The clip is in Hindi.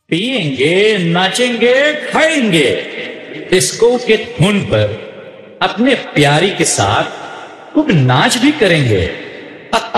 पिएंगे, नाचेंगे, खाएंगे, डिस्को के धुन पर अपने प्यारी के साथ खूब नाच भी करेंगे।